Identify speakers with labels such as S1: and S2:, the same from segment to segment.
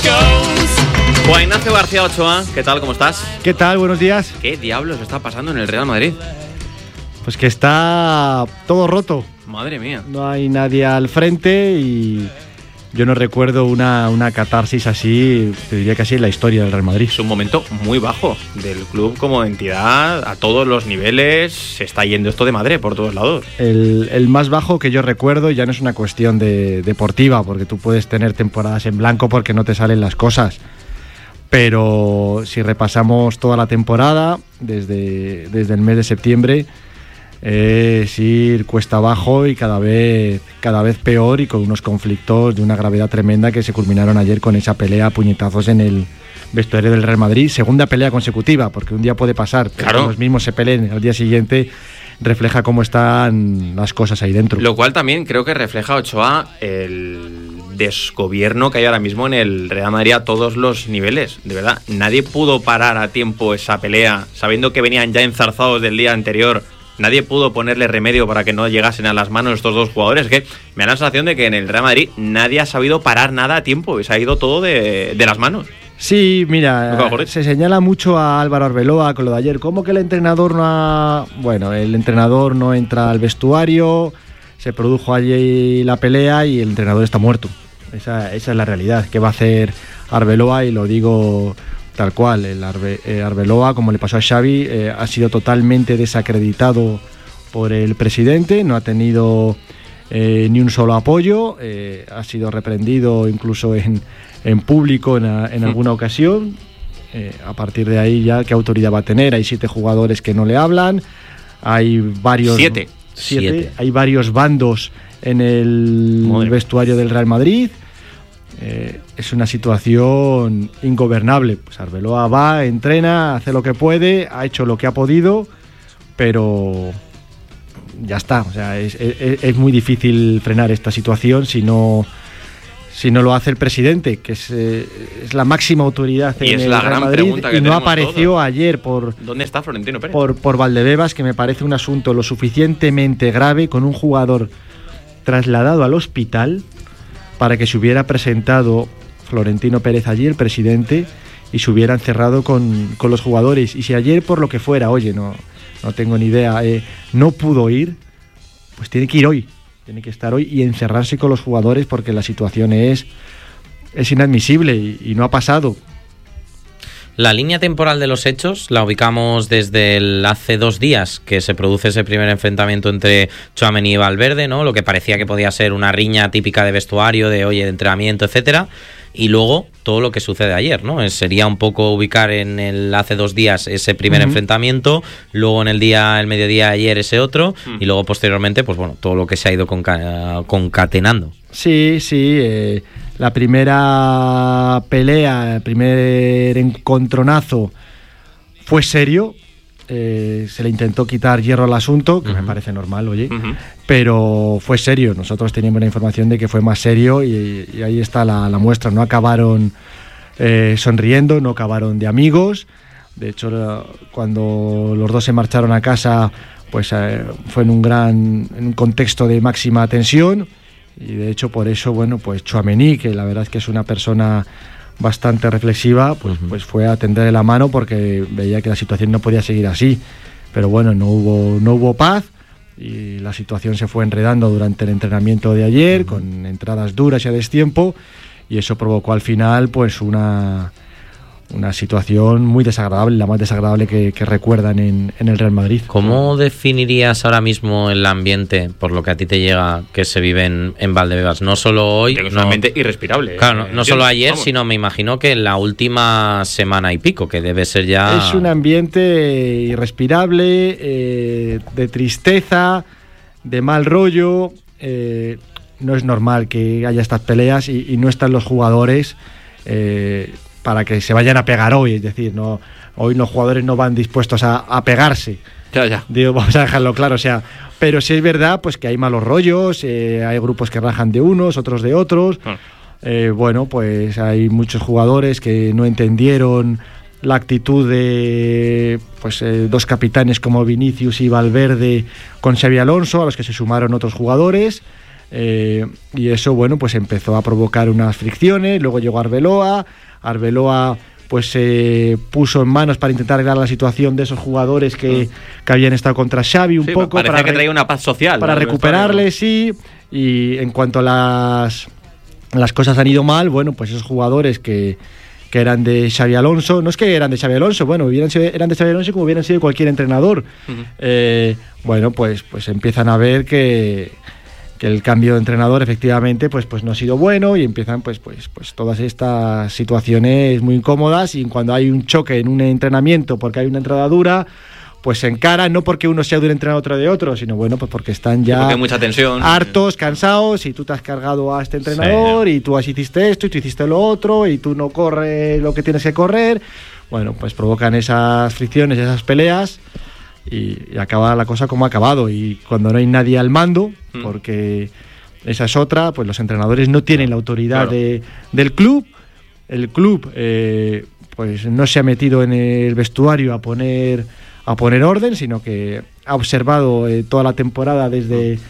S1: Juan Ignacio García Ochoa, ¿qué tal? ¿Cómo estás?
S2: ¿Qué tal? Buenos días.
S1: ¿Qué diablos está pasando en el Real Madrid?
S2: Pues que está todo roto.
S1: Madre mía.
S2: No hay nadie al frente y yo no recuerdo una catarsis así, te diría casi en la historia del Real Madrid.
S1: Es un momento muy bajo del club como entidad, a todos los niveles, se está yendo esto de madre por todos lados.
S2: El más bajo que yo recuerdo ya no es una cuestión deportiva, porque tú puedes tener temporadas en blanco porque no te salen las cosas. Pero si repasamos toda la temporada, desde el mes de septiembre, es ir cuesta abajo y cada vez peor, y con unos conflictos de una gravedad tremenda que se culminaron ayer con esa pelea a puñetazos en el vestuario del Real Madrid. Segunda pelea consecutiva, porque un día puede pasar, pero
S1: claro,
S2: los mismos se peleen al día siguiente. Refleja cómo están las cosas ahí dentro.
S1: Lo cual también creo que refleja, Ochoa, el desgobierno que hay ahora mismo en el Real Madrid a todos los niveles. De verdad, nadie pudo parar a tiempo esa pelea, sabiendo que venían ya enzarzados del día anterior. Nadie pudo ponerle remedio para que no llegasen a las manos estos dos jugadores. Que me da la sensación de que en el Real Madrid nadie ha sabido parar nada a tiempo y se ha ido todo de las manos.
S2: Sí, mira, se señala mucho a Álvaro Arbeloa con lo de ayer. ¿Cómo que el entrenador no ha...? Bueno, el entrenador no entra al vestuario, se produjo allí la pelea y el entrenador está muerto. Esa es la realidad. ¿Qué va a hacer Arbeloa? Y lo digo tal cual. Arbeloa, como le pasó a Xavi, ha sido totalmente desacreditado por el presidente, no ha tenido ni un solo apoyo, ha sido reprendido incluso en público en alguna ocasión. A partir de ahí ya, ¿qué autoridad va a tener? Hay 7 jugadores que no le hablan, hay varios... ¿Siete? Hay varios bandos en el vestuario del Real Madrid. Es una situación ingobernable. Pues Arbeloa va, entrena, hace lo que puede, ha hecho lo que ha podido, pero ya está. O sea, es muy difícil frenar esta situación si no lo hace el presidente, que es la máxima autoridad en el Real Madrid, y no apareció todos ayer
S1: ¿Dónde está Florentino Pérez?
S2: Por Valdebebas, que me parece un asunto lo suficientemente grave, con un jugador trasladado al hospital, para que se hubiera presentado Florentino Pérez allí, el presidente, y se hubiera encerrado con los jugadores. Y si ayer, por lo que fuera, oye, no tengo ni idea, no pudo ir, pues tiene que ir hoy. Tiene que estar hoy y encerrarse con los jugadores, porque la situación es inadmisible y no ha pasado.
S3: La línea temporal de los hechos la ubicamos desde hace 2 días que se produce ese primer enfrentamiento entre Tchouaméni y Valverde, ¿no? Lo que parecía que podía ser una riña típica de vestuario, de entrenamiento, etcétera. Y luego todo lo que sucede ayer, ¿no? Sería un poco ubicar en el hace 2 días ese primer enfrentamiento, luego en el mediodía de ayer ese otro, y luego posteriormente, pues bueno, todo lo que se ha ido concatenando.
S2: Sí, la primera pelea, el primer encontronazo fue serio. Se le intentó quitar hierro al asunto, que me parece normal, oye, pero fue serio. Nosotros teníamos la información de que fue más serio y ahí está la muestra. No acabaron sonriendo, no acabaron de amigos. De hecho, cuando los dos se marcharon a casa, pues fue en un contexto de máxima tensión, y de hecho por eso, bueno, pues Tchouaméni, que la verdad es que es una persona bastante reflexiva, pues fue a tenderle la mano porque veía que la situación no podía seguir así. Pero bueno, no hubo paz y la situación se fue enredando durante el entrenamiento de ayer, con entradas duras y a destiempo, y eso provocó al final pues una situación muy desagradable, la más desagradable que recuerdan en el Real Madrid.
S3: ¿Cómo definirías ahora mismo el ambiente, por lo que a ti te llega, que se vive en Valdebebas? No solo hoy...
S1: Es un ambiente irrespirable.
S3: Claro, no solo ayer, sino me imagino que en la última semana y pico, que debe ser ya...
S2: Es un ambiente irrespirable, de tristeza, de mal rollo. No es normal que haya estas peleas y no están los jugadores... para que se vayan a pegar hoy, es decir, hoy los jugadores no van dispuestos a pegarse.
S1: Ya.
S2: Digo, vamos a dejarlo claro, o sea, pero sí es verdad pues que hay malos rollos, hay grupos que rajan de unos, otros de otros. Bueno, pues hay muchos jugadores que no entendieron la actitud de dos capitanes como Vinicius y Valverde con Xabi Alonso, a los que se sumaron otros jugadores. y eso, bueno, pues empezó a provocar unas fricciones. Luego llegó Arbeloa pues se puso en manos para intentar arreglar la situación de esos jugadores que habían estado contra Xavi poco.
S1: Parecía que traía una paz social.
S2: Para recuperarles, sí. Y en cuanto a las cosas han ido mal, bueno, pues esos jugadores que eran de Xabi Alonso, no es que eran de Xabi Alonso, bueno, eran de Xabi Alonso como hubieran sido cualquier entrenador. Bueno, pues empiezan a ver que el cambio de entrenador efectivamente pues no ha sido bueno, y empiezan pues todas estas situaciones muy incómodas. Y cuando hay un choque en un entrenamiento porque hay una entrada dura, pues se encaran, no porque uno sea de un entrenador otro de otro, sino bueno, pues porque están ya
S1: hay mucha tensión,
S2: hartos, cansados, y tú te has cargado a este entrenador, y tú hiciste esto y tú hiciste lo otro, y tú no corres lo que tienes que correr. Bueno, pues provocan esas fricciones, esas peleas, y acaba la cosa como ha acabado. Y cuando no hay nadie al mando, porque esa es otra, pues los entrenadores no tienen la autoridad del club. El club pues no se ha metido en el vestuario a poner orden, sino que ha observado toda la temporada desde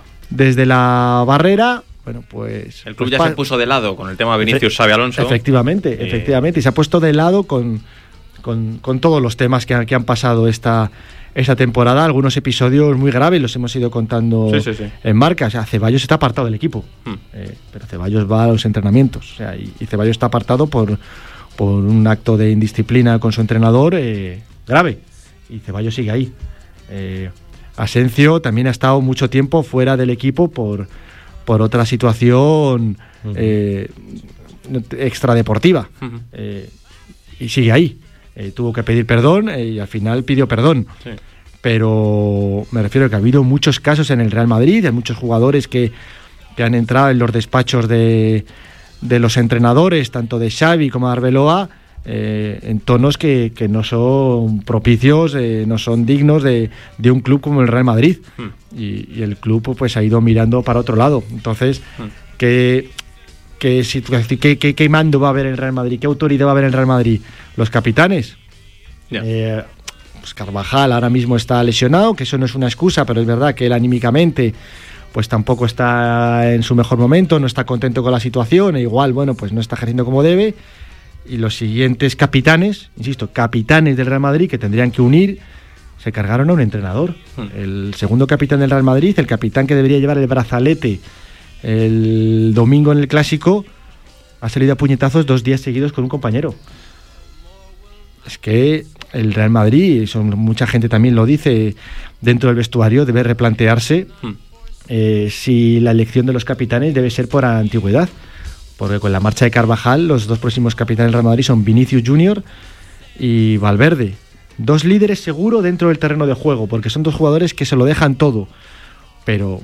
S2: la barrera. Bueno, pues
S1: el club ya se puso de lado con el tema de Vinicius, Xabi Alonso.
S2: Efectivamente, y se ha puesto de lado con todos los temas que han pasado esta temporada. Algunos episodios muy graves los hemos ido contando en Marca. O sea, Ceballos está apartado del equipo, pero Ceballos va a los entrenamientos. O sea, y Ceballos está apartado por un acto de indisciplina con su entrenador grave. Y Ceballos sigue ahí. Asensio también ha estado mucho tiempo fuera del equipo por otra situación extradeportiva. Y sigue ahí. Tuvo que pedir perdón y al final pidió perdón. Sí. Pero me refiero a que ha habido muchos casos en el Real Madrid, hay muchos jugadores que han entrado en los despachos de los entrenadores, tanto de Xavi como de Arbeloa, en tonos que no son propicios, no son dignos de un club como el Real Madrid. Y el club pues ha ido mirando para otro lado. Entonces, ¿qué mando va a haber en el Real Madrid? ¿Qué autoridad va a haber en el Real Madrid? Los capitanes. Pues Carvajal ahora mismo está lesionado, que eso no es una excusa, pero es verdad que él anímicamente pues tampoco está en su mejor momento, no está contento con la situación, e igual, bueno, pues no está ejerciendo como debe. Y los siguientes capitanes, insisto, capitanes del Real Madrid, que tendrían que unir, se cargaron a un entrenador. El segundo capitán del Real Madrid, el capitán que debería llevar el brazalete el domingo en el Clásico, ha salido a puñetazos 2 días seguidos con un compañero. Es que el Real Madrid, mucha gente también lo dice, dentro del vestuario debe replantearse si la elección de los capitanes debe ser por antigüedad. Porque con la marcha de Carvajal, los 2 próximos capitanes del Real Madrid son Vinicius Junior y Valverde. 2 líderes seguro dentro del terreno de juego, porque son 2 jugadores que se lo dejan todo. Pero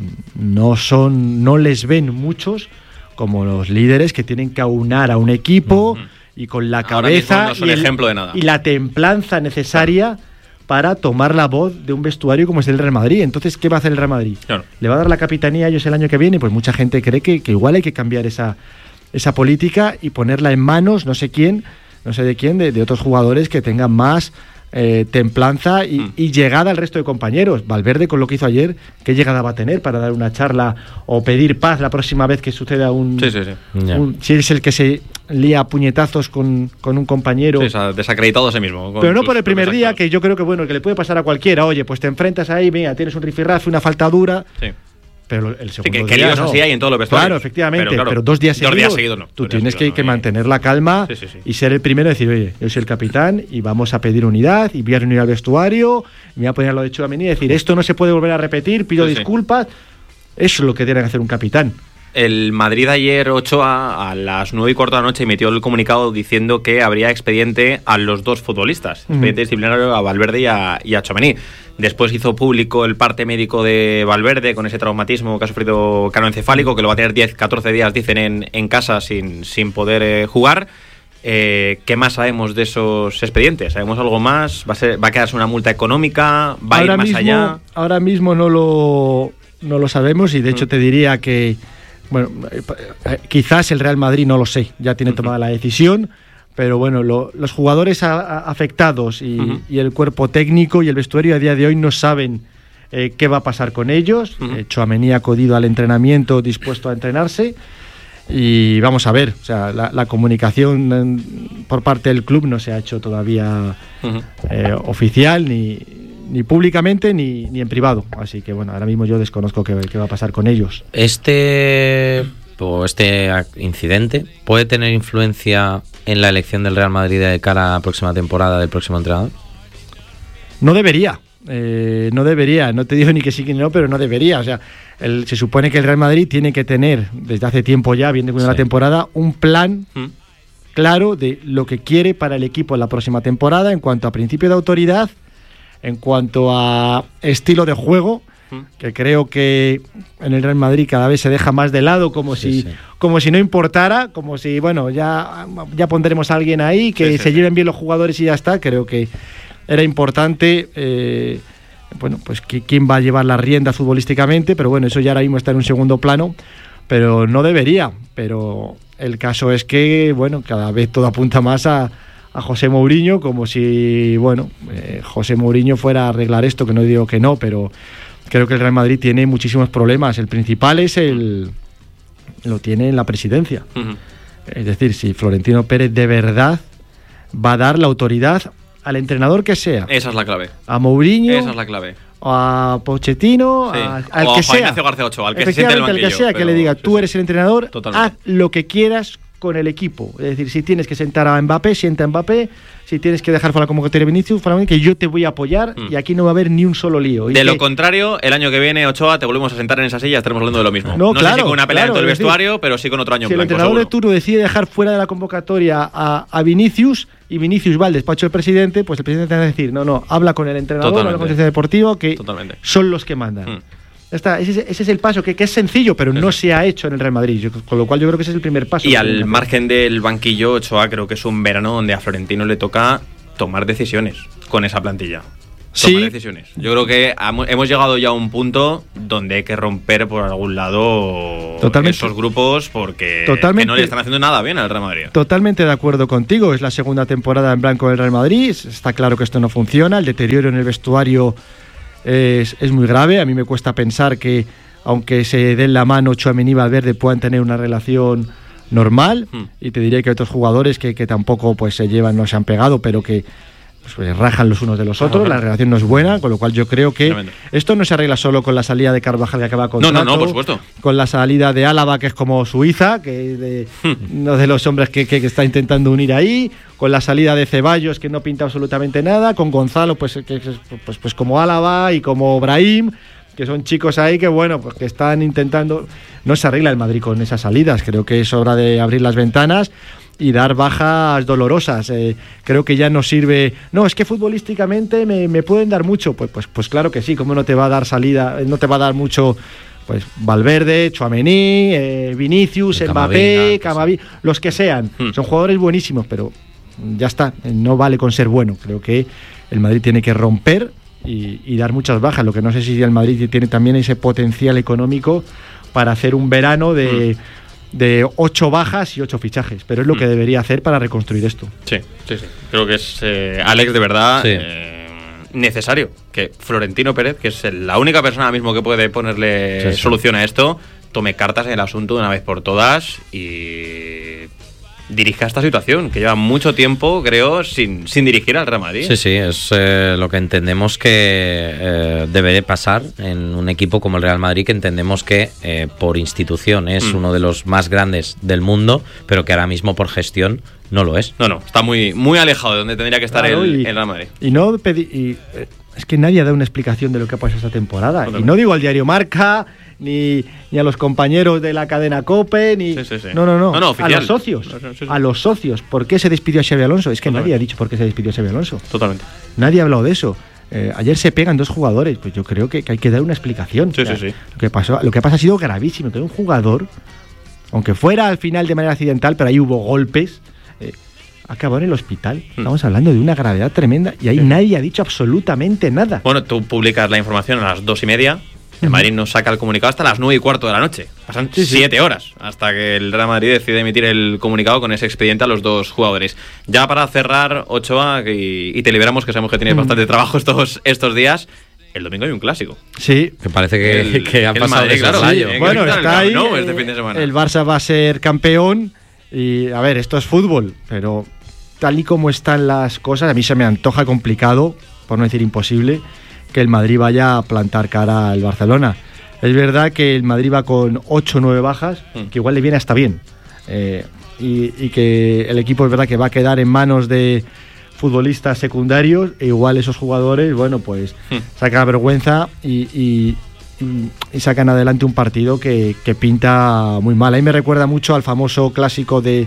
S2: no les ven muchos como los líderes que tienen que aunar a un equipo y con la cabeza
S1: no son ejemplo de nada.
S2: Y la templanza necesaria para tomar la voz de un vestuario como es el Real Madrid. Entonces, ¿qué va a hacer el Real Madrid? Claro. ¿Le va a dar la capitanía a ellos el año que viene? Pues mucha gente cree que igual hay que cambiar esa política y ponerla en manos, no sé de quién, de otros jugadores que tengan más templanza y llegada al resto de compañeros. Valverde, con lo que hizo ayer, ¿qué llegada va a tener para dar una charla o pedir paz la próxima vez que suceda si es el que se lía a puñetazos con un compañero?
S1: Sí, desacreditado a sí mismo.
S2: Pero no por el primer día, que yo creo que que le puede pasar a cualquiera. Oye, pues te enfrentas ahí, mira, tienes un rifirrafe, una falta dura. Sí. Pero el segundo
S1: que
S2: día
S1: no. Así hay en todos los vestuarios.
S2: Claro, efectivamente, pero 2 días seguidos no. Tú tienes que mantener la calma y ser el primero a decir, oye, yo soy el capitán y vamos a pedir unidad y voy a reunir al vestuario, me voy a poner lo de Tchouaméni y decir, esto no se puede volver a repetir, pido disculpas. Eso es lo que tiene que hacer un capitán.
S1: El Madrid ayer, Ochoa, a las 9:15 de la noche, emitió el comunicado diciendo que habría expediente a los 2 futbolistas, expediente disciplinario a Valverde y a Tchouaméni. Después hizo público el parte médico de Valverde con ese traumatismo que ha sufrido canoencefálico, que lo va a tener 10-14 días, dicen, en casa sin poder jugar. ¿Qué más sabemos de esos expedientes? ¿Sabemos algo más? ¿Va a quedarse una multa económica? ¿Va a ir más allá?
S2: Ahora mismo no lo sabemos, y de hecho te diría que quizás el Real Madrid, no lo sé, ya tiene tomada la decisión. Pero bueno, los jugadores afectados y el cuerpo técnico y el vestuario a día de hoy no saben qué va a pasar con ellos. Tchouaméni ha acudido al entrenamiento dispuesto a entrenarse. Y vamos a ver, o sea, la comunicación por parte del club no se ha hecho todavía oficial, ni públicamente ni en privado. Así que bueno, ahora mismo yo desconozco qué va a pasar con ellos.
S3: Este incidente puede tener influencia en la elección del Real Madrid de cara a la próxima temporada del próximo entrenador.
S2: No debería. No te digo ni que sí ni no, pero no debería. O sea, se supone que el Real Madrid tiene que tener, desde hace tiempo ya, viene con la temporada, un plan claro de lo que quiere para el equipo en la próxima temporada, en cuanto a principio de autoridad, en cuanto a estilo de juego, que creo que en el Real Madrid cada vez se deja más de lado, como si no importara, como si, bueno, ya pondremos a alguien ahí, que se lleven bien los jugadores y ya está. Creo que era importante, pues quién va a llevar la rienda futbolísticamente, pero bueno, eso ya ahora mismo está en un segundo plano, pero no debería. Pero el caso es que, bueno, cada vez todo apunta más a José Mourinho, como si, bueno, José Mourinho fuera a arreglar esto, que no digo que no, pero creo que el Real Madrid tiene muchísimos problemas. El principal lo tiene en la presidencia. Es decir, si Florentino Pérez de verdad va a dar la autoridad al entrenador que sea.
S1: Esa es la clave.
S2: A Mourinho.
S1: Esa es la clave.
S2: A Pochettino, al que sea.
S1: Ignacio García Ochoa, al que se siente el banquillo.
S2: Al que sea, que le diga, tú eres el entrenador,
S1: totalmente.
S2: Haz lo que quieras con el equipo. Es decir, si tienes que sentar a Mbappé, sienta a Mbappé. Si tienes que dejar fuera la convocatoria de Vinicius, que yo te voy a apoyar y aquí no va a haber ni un solo lío.
S1: De lo contrario, el año que viene, Ochoa, te volvemos a sentar en esa silla y estaremos hablando de lo mismo.
S2: No,
S1: sé si con una pelea dentro del vestuario, pero sí con otro año en
S2: blanco. Si el entrenador de turno decide dejar fuera de la convocatoria a Vinicius, y Vinicius va al despacho del presidente, pues el presidente va a decir, no, habla con el entrenador, habla con la Comisión Deportiva, que son los que mandan. Ese es el paso, que es sencillo, pero no se ha hecho en el Real Madrid, con lo cual yo creo que ese es el primer paso.
S1: Y al margen del banquillo, Ochoa, creo que es un verano donde a Florentino le toca tomar decisiones con esa plantilla. Tomar decisiones. Yo creo que hemos llegado ya a un punto donde hay que romper por algún lado esos grupos, porque que no le están haciendo nada bien al Real Madrid.
S2: Totalmente de acuerdo contigo. Es la segunda temporada en blanco del Real Madrid. Está claro que esto no funciona. El deterioro en el vestuario es muy grave. A mí me cuesta pensar que, aunque se den la mano Tchouaméni y Valverde, puedan tener una relación normal. Y te diré que hay otros jugadores que tampoco pues se llevan, no se han pegado, pero que pues rajan los unos de los otros. La relación no es buena, con lo cual yo creo que esto no se arregla solo con la salida de Carvajal, que acaba contrato.
S1: No, por supuesto.
S2: Con la salida de Álava, que es como Suiza, que uno de los hombres que está intentando unir ahí, con la salida de Ceballos, que no pinta absolutamente nada, con Gonzalo, pues como Álava y como Brahim, que son chicos ahí que, bueno, pues que están intentando. No se arregla el Madrid con esas salidas. Creo que es hora de abrir las ventanas y dar bajas dolorosas. Creo que ya no sirve. No, es que futbolísticamente me pueden dar mucho. Pues claro que sí. ¿Cómo no te va a dar salida? No te va a dar mucho. Pues Valverde, Tchouaméni, Vinicius, Mbappé, Camavinga, los que sean. Son jugadores buenísimos, pero ya está. No vale con ser bueno. Creo que el Madrid tiene que romper y dar muchas bajas. Lo que no sé si el Madrid tiene también ese potencial económico para hacer un verano de 8 bajas y 8 fichajes, pero es lo que debería hacer para reconstruir esto.
S1: Sí. Creo que es, Alex, de verdad necesario que Florentino Pérez, que es la única persona ahora mismo que puede ponerle solución a esto, tome cartas en el asunto de una vez por todas y dirija esta situación, que lleva mucho tiempo, creo, sin dirigir al Real Madrid. Sí,
S3: es lo que entendemos que debe de pasar en un equipo como el Real Madrid, que entendemos que por institución es uno de los más grandes del mundo, pero que ahora mismo por gestión no lo es.
S1: No, está muy, muy alejado de donde tendría que estar el Real Madrid.
S2: Es que nadie ha dado una explicación de lo que ha pasado esta temporada. Totalmente. Y no digo al diario Marca, ni a los compañeros de la cadena COPE, ni... No, a los socios. A los socios. ¿Por qué se despidió a Xabi Alonso? Es que nadie ha dicho por qué se despidió a Xabi Alonso.
S1: Totalmente.
S2: Nadie ha hablado de eso. Ayer se pegan 2 jugadores. Pues yo creo que hay que dar una explicación.
S1: Sí.
S2: Lo que pasa ha sido gravísimo. Que un jugador, aunque fuera al final de manera accidental, pero ahí hubo golpes, acabó en el hospital. Estamos hablando de una gravedad tremenda y ahí nadie ha dicho absolutamente nada.
S1: Bueno, tú publicas la información a las 2:30. El Madrid nos saca el comunicado hasta las 9:15 de la noche. Pasan 7 horas hasta que el Real Madrid decide emitir el comunicado con ese expediente a los 2 jugadores. Ya para cerrar, Ochoa, y te liberamos, que sabemos que tienes bastante trabajo estos días. el domingo hay un clásico.
S2: Sí.
S3: Que parece que han pasado
S1: Madrid,
S3: claro,
S1: años.
S2: Bueno, está ahí.
S1: Este fin de semana.
S2: El Barça va a ser campeón. Y a ver, esto es fútbol, pero tal y como están las cosas, a mí se me antoja complicado, por no decir imposible, que el Madrid vaya a plantar cara al Barcelona. Es verdad que el Madrid va con 8 o 9 bajas, que igual le viene hasta bien. Y que el equipo es verdad que va a quedar en manos de futbolistas secundarios, e igual esos jugadores, bueno, pues sacan vergüenza y sacan adelante un partido que pinta muy mal. Ahí me recuerda mucho al famoso clásico de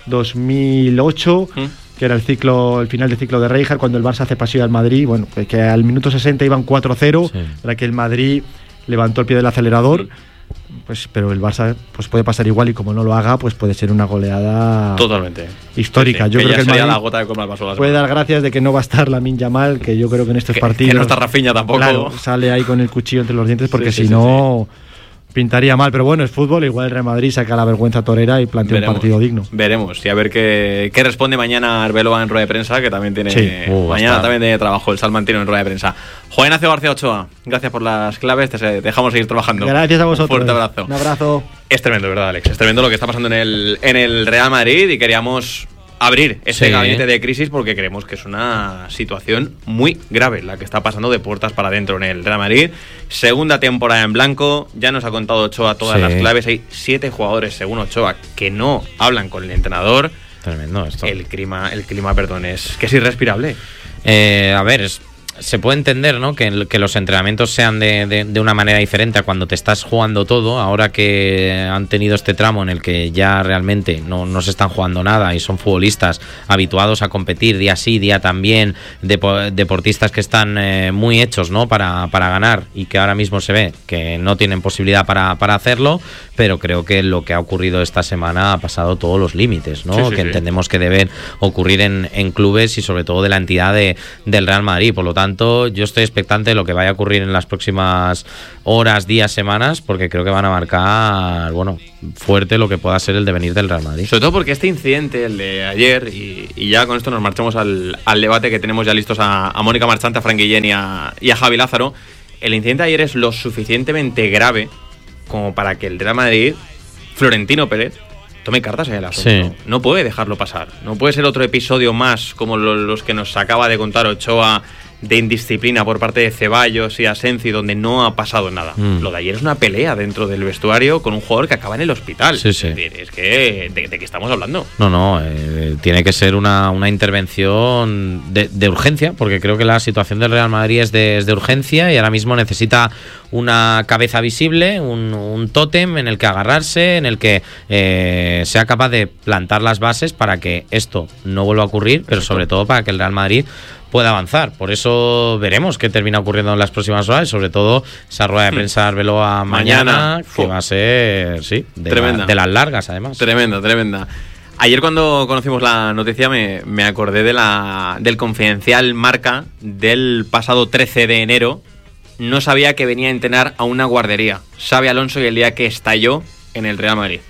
S2: 2008, que era el final del ciclo de Rijkaard, cuando el Barça hace pasillo al Madrid. Bueno, pues que al minuto 60 iban 4-0, para que el Madrid levantó el pie del acelerador. Pues, pero el Barça pues puede pasar igual, y como no lo haga, pues puede ser una goleada
S1: totalmente
S2: histórica.
S1: Sí,
S2: yo creo que el Madrid
S1: la gota de comer al vaso
S2: puede dar gracias de que no va a estar Lamine Yamal, que yo creo que en estos partidos
S1: que no está Rafinha tampoco.
S2: Claro, sale ahí con el cuchillo entre los dientes, porque si no pintaría mal. Pero bueno, es fútbol, igual el Real Madrid saca la vergüenza torera y plantea un partido digno.
S1: Veremos, y a ver qué responde mañana Arbeloa en rueda de prensa, que también tiene mañana también tiene trabajo el salmantino en rueda de prensa. Juan Ignacio García Ochoa, gracias por las claves, te dejamos seguir trabajando.
S2: Gracias a vosotros.
S1: Un fuerte abrazo.
S2: Un abrazo.
S1: Es tremendo, ¿verdad, Alex? Es tremendo lo que está pasando en el Real Madrid, y queríamos abrir este gabinete de crisis porque creemos que es una situación muy grave la que está pasando de puertas para adentro en el Real Madrid. Segunda temporada en blanco, ya nos ha contado Ochoa todas las claves. Hay 7 jugadores, según Ochoa, que no hablan con el entrenador.
S3: Tremendo esto.
S1: El clima, perdón, es que es irrespirable.
S3: A ver, se puede entender, ¿no?, que los entrenamientos sean de una manera diferente a cuando te estás jugando todo. Ahora que han tenido este tramo en el que ya realmente no se están jugando nada y son futbolistas habituados a competir día sí, día también, deportistas que están muy hechos, ¿no?, para ganar, y que ahora mismo se ve que no tienen posibilidad para hacerlo. Pero creo que lo que ha ocurrido esta semana ha pasado todos los límites, ¿no? Entendemos que deben ocurrir en clubes, y sobre todo de la entidad del Real Madrid. Por lo tanto, yo estoy expectante de lo que vaya a ocurrir en las próximas horas, días, semanas, porque creo que van a marcar, fuerte lo que pueda ser el devenir del Real Madrid.
S1: Sobre todo porque este incidente, el de ayer, y ya con esto nos marchamos al debate que tenemos ya listos a Mónica Marchante, a Fran Guillén y a Javi Lázaro. El incidente de ayer es lo suficientemente grave como para que el Real Madrid, Florentino Pérez, tome cartas en el asunto. Sí. No puede dejarlo pasar. No puede ser otro episodio más como los que nos acaba de contar Ochoa, de indisciplina por parte de Ceballos y Asensi, donde no ha pasado nada. Lo de ayer es una pelea dentro del vestuario con un jugador que acaba en el hospital.
S3: Sí.
S1: Es que, ¿de qué estamos hablando?
S3: No, tiene que ser una intervención de urgencia, porque creo que la situación del Real Madrid es de urgencia, y ahora mismo necesita una cabeza visible, un tótem en el que agarrarse, en el que sea capaz de plantar las bases para que esto no vuelva a ocurrir, pero sobre todo para que el Real Madrid pueda avanzar. Por eso veremos qué termina ocurriendo en las próximas horas, y sobre todo esa rueda de prensa de Arbeloa mañana, que va a ser, de las largas, además.
S1: Tremenda. Ayer, cuando conocimos la noticia, me acordé del confidencial Marca del pasado 13 de enero. No sabía que venía a entrenar a una guardería. Xabi Alonso, y el día que estalló en el Real Madrid.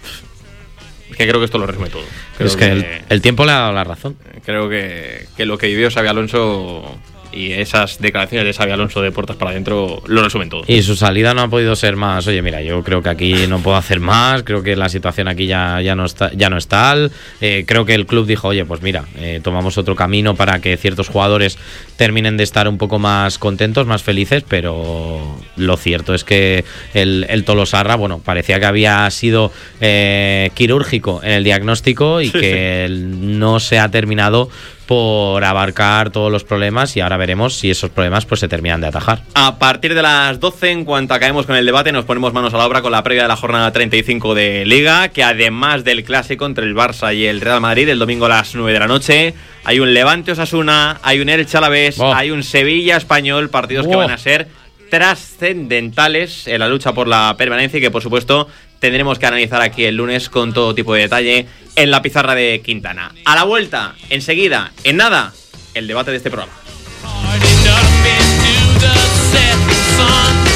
S1: Es que creo que esto lo resume todo.
S3: Es que el tiempo le ha dado la razón.
S1: Creo que lo que vivió Xabi Alonso y esas declaraciones de Xabi Alonso de puertas para adentro lo resumen todo.
S3: Y su salida no ha podido ser más. Oye, mira, yo creo que aquí no puedo hacer más. Creo que la situación aquí ya no es tal. Creo que el club dijo, oye, pues mira, tomamos otro camino para que ciertos jugadores terminen de estar un poco más contentos, más felices. Pero lo cierto es que el Tolosarra, parecía que había sido quirúrgico en el diagnóstico, y que no se ha terminado por abarcar todos los problemas, y ahora veremos si esos problemas pues se terminan de atajar.
S1: A partir de las 12, en cuanto acabemos con el debate, nos ponemos manos a la obra con la previa de la jornada 35 de Liga, que además del clásico entre el Barça y el Real Madrid, el domingo a las 9 de la noche, hay un Levante Osasuna, hay un Elche Alavés, hay un Sevilla Español, partidos que van a ser trascendentales en la lucha por la permanencia, y que por supuesto tendremos que analizar aquí el lunes con todo tipo de detalle en la pizarra de Quintana. A la vuelta, enseguida, en nada, el debate de este programa.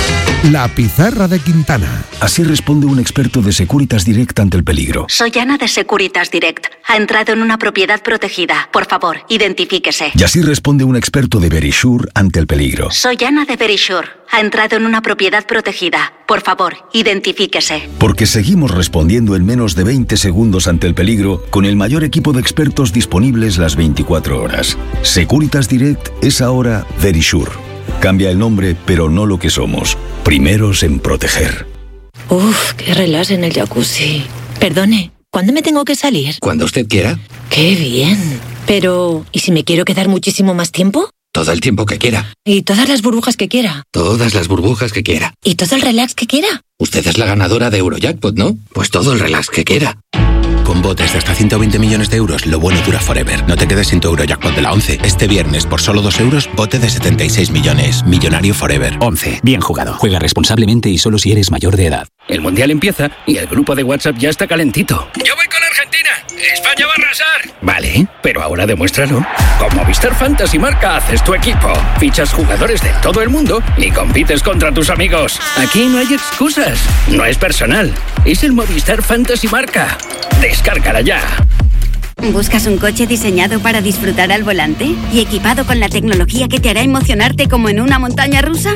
S4: La pizarra de Quintana.
S5: Así responde un experto de Securitas Direct ante el peligro.
S6: Soy Ana de Securitas Direct. Ha entrado en una propiedad protegida. Por favor, identifíquese.
S5: Y así responde un experto de Verisure ante el peligro.
S6: Soy Ana de Verisure. Ha entrado en una propiedad protegida. Por favor, identifíquese.
S5: Porque seguimos respondiendo en menos de 20 segundos ante el peligro con el mayor equipo de expertos disponibles las 24 horas. Securitas Direct es ahora Verisure. Cambia el nombre, pero no lo que somos. Primeros en proteger.
S7: Uf, qué relax en el jacuzzi. Perdone, ¿cuándo me tengo que salir?
S8: Cuando usted quiera.
S7: ¡Qué bien! Pero, ¿y si me quiero quedar muchísimo más tiempo?
S8: Todo el tiempo que quiera.
S7: ¿Y todas las burbujas que quiera?
S8: Todas las burbujas que quiera.
S7: ¿Y todo el relax que quiera?
S8: Usted es la ganadora de Eurojackpot, ¿no? Pues todo el relax que quiera.
S9: Con botes de hasta 120 millones de euros, lo bueno dura forever. No te quedes sin tu Eurojackpot de la 11. Este viernes, por solo 2 euros, bote de 76 millones. Millonario forever.
S10: 11. Bien jugado. Juega responsablemente y solo si eres mayor de edad.
S11: El Mundial empieza y el grupo de WhatsApp ya está calentito.
S12: ¡Yo voy con Argentina! ¡España va a arrasar!
S11: Vale, pero ahora demuéstralo. Con Movistar Fantasy Marca haces tu equipo. Fichas jugadores de todo el mundo y compites contra tus amigos. Aquí no hay excusas. No es personal. Es el Movistar Fantasy Marca. Descárgala ya.
S13: ¿Buscas un coche diseñado para disfrutar al volante y equipado con la tecnología que te hará emocionarte como en una montaña rusa?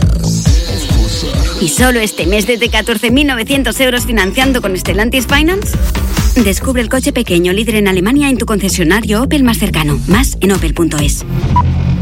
S13: ¿Y solo este mes desde 14.900 euros financiando con Stellantis Finance? Descubre el coche pequeño líder en Alemania en tu concesionario Opel más cercano. Más en opel.es.